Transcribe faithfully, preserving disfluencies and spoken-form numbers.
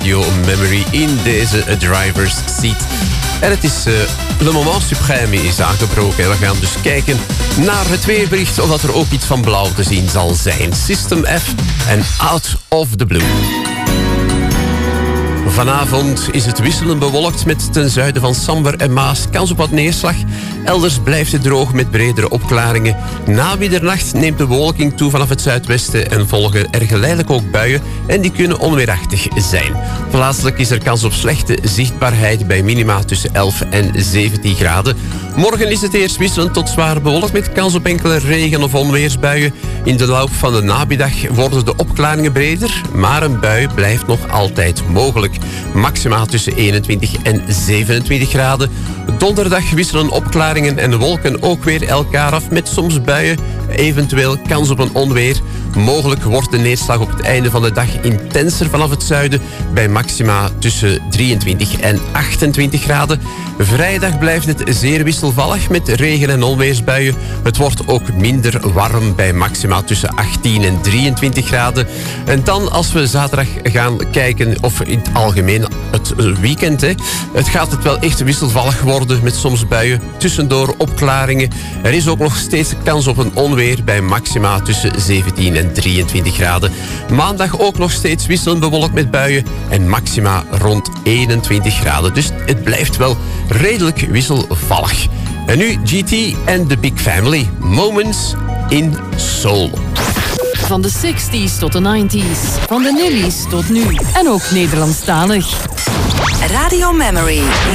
Radio Memory in deze Driver's Seat. En het is uh, Le Moment Suprême is aangebroken. We gaan dus kijken naar het weerbericht of dat er ook iets van blauw te zien zal zijn. System F en Out of the Blue. Vanavond is het wisselend bewolkt met ten zuiden van Samber en Maas kans op wat neerslag. Elders blijft het droog met bredere opklaringen. Na middernacht neemt de bewolking toe vanaf het zuidwesten en volgen er geleidelijk ook buien en die kunnen onweerachtig zijn. Plaatselijk is er kans op slechte zichtbaarheid bij minima tussen elf en zeventien graden. Morgen is het eerst wisselend tot zwaar bewolkt met kans op enkele regen- of onweersbuien. In de loop van de namiddag worden de opklaringen breder, maar een bui blijft nog altijd mogelijk. Maxima tussen eenentwintig en zevenentwintig graden. Donderdag wisselen opklaringen en wolken ook weer elkaar af met soms buien, eventueel kans op een onweer. Mogelijk wordt de neerslag op het einde van de dag intenser vanaf het zuiden bij maxima tussen drieëntwintig en achtentwintig graden. Vrijdag blijft het zeer wisselvallig met regen- en onweersbuien. Het wordt ook minder warm bij maxima tussen achttien en drieëntwintig graden. En dan als we zaterdag gaan kijken, of in het algemeen het weekend, hè, het gaat het wel echt wisselvallig worden met soms buien, tussendoor opklaringen. Er is ook nog steeds kans op een onweer bij maxima tussen zeventien en drieëntwintig graden. Maandag ook nog steeds wisselend bewolkt met buien en maxima rond eenentwintig graden. Dus het blijft wel redelijk wisselvallig. En nu G T en The Big Family. Moments in Soul. Van de zestig's tot de negentig's. Van de nullies tot nu. En ook Nederlandstalig. Radio Memory.